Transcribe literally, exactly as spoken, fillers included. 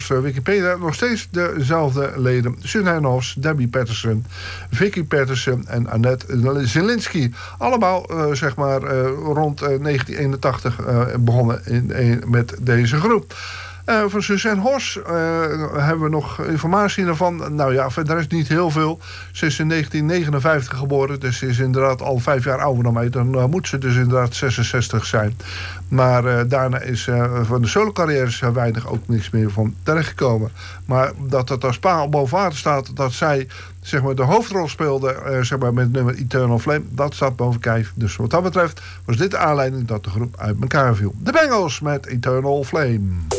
volgens Wikipedia nog steeds dezelfde leden. Suzanne Hoffs, Debbie Patterson, Vicky Patterson en Annette Zielinski. Allemaal uh, zeg maar uh, rond uh, negentien eenentachtig uh, begonnen in, in, met deze groep. Uh, van Suzanne Hoffs uh, hebben we nog informatie daarvan. Nou ja, verder is niet heel veel. Ze is in negentien negenenvijftig geboren, dus ze is inderdaad al vijf jaar ouder dan mij. Dan uh, moet ze dus inderdaad zesenzestig zijn. Maar uh, daarna is uh, van de solo-carrières uh, weinig ook niks meer van terechtgekomen. Maar dat het als paal boven water staat, dat zij zeg maar de hoofdrol speelde uh, zeg maar met het nummer Eternal Flame, dat staat boven kijf. Dus wat dat betreft was dit de aanleiding dat de groep uit elkaar viel. De Bengals met Eternal Flame.